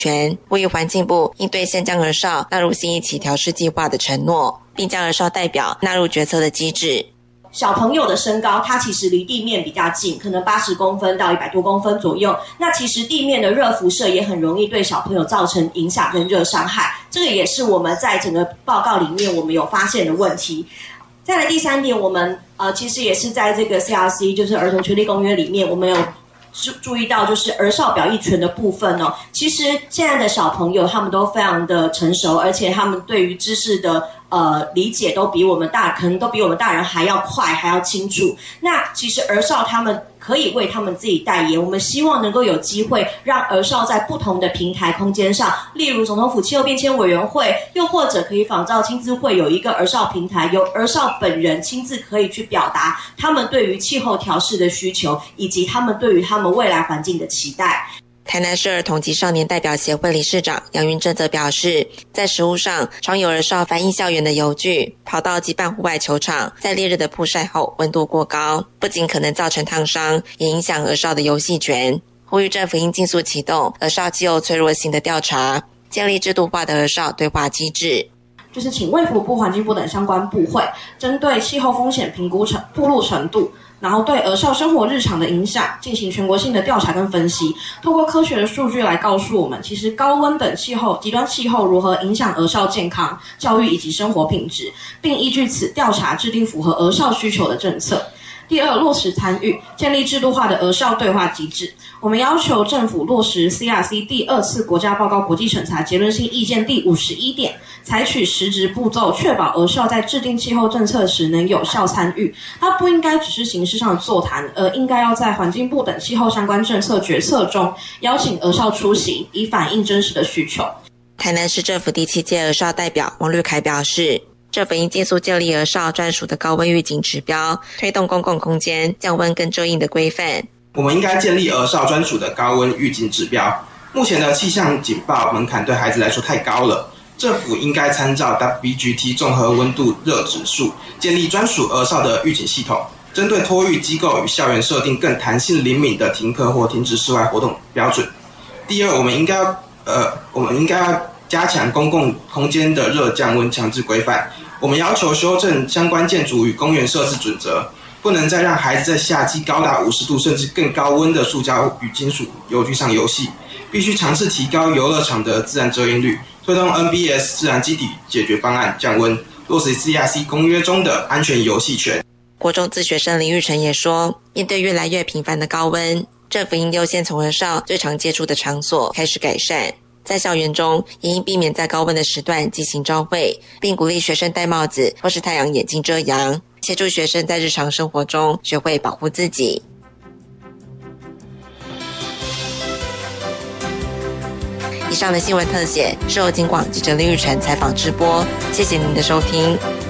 权，呼吁环境部应对先将儿少纳入新一期调试计划的承诺，并将儿少代表纳入决策的机制。 小朋友的身高，它其实离地面比较近，可能80公分到100多公分左右。那其实地面的热辐射也很容易对小朋友造成影响跟热伤害，这个也是我们在整个报告里面我们有发现的问题。再来第3点，我们其实也是在这个 CRC 就是儿童权利公约里面，我们有注意到就是儿少表意权的部分哦。其实现在的小朋友他们都非常的成熟，而且他们对于知识的理解都比我们可能都比我们大人还要快，还要清楚。那其实儿少他们可以为他们自己代言，我们希望能够有机会让儿少在不同的平台空间上，例如总统府气候变迁委员会，又或者可以仿照亲自会有一个儿少平台，由儿少本人亲自可以去表达他们对于气候调适的需求，以及他们对于他们未来环境的期待。 台南市儿童及少年代表协会理事长杨云正则表示，在实务上常有儿少反映校园的游具、跑道及办户外球场在烈日的曝晒后温度过高，不仅可能造成烫伤，也影响儿少的游戏权，呼吁政府应尽速启动儿少气候脆弱性的调查，建立制度化的儿少对话机制。 就是请卫福部、环境部等相关部会，针对气候风险评估暴露程度，然后对儿少生活日常的影响进行全国性的调查跟分析，透过科学的数据来告诉我们，其实高温等极端气候如何影响儿少健康、教育以及生活品质，并依据此调查制定符合儿少需求的政策。第2，落实参与，建立制度化的儿少对话机制。我们要求政府落实 CRC 第2次国家报告国际审查结论性意见第51点，采取实质步骤，确保儿少在制定气候政策时能有效参与。它不应该只是形式上的座谈，而应该要在环境部等气候相关政策决策中邀请儿少出席，以反映真实的需求。 台南市政府第7届儿少代表王绿凯表示，政府应尽速建立儿少专属的高温预警指标，推动公共空间降温跟遮阴的规范。 我们应该建立儿少专属的高温预警指标。目前的气象警报门槛对孩子来说太高了，政府应该参照 WGT 综合温度热指数，建立专属儿少的预警系统，针对托育机构与校园设定更弹性灵敏的停课或停止室外活动标准。第2，我们应该要加强公共空间的热降温强制规范。我们要求修正相关建筑与公园设置准则，不能再让孩子在夏季高达50度甚至更高温的塑胶与金属游具上游戏，必须尝试提高游乐场的自然遮阴率，推动 NBS 自然基底解决方案降温，落实 CRC 公约中的安全游戏权。 国中自学生林玉成也说，面对越来越频繁的高温，政府应优先从儿少最常接触的场所开始改善，在校园中也应避免在高温的时段进行朝会，并鼓励学生戴帽子或是太阳眼镜遮阳，协助学生在日常生活中学会保护自己。以上的新闻特写是由警广记者林玉成采访直播，谢谢您的收听。